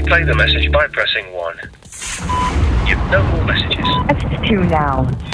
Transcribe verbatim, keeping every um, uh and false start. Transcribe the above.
Play the message by pressing one. You've no more messages. That's two now.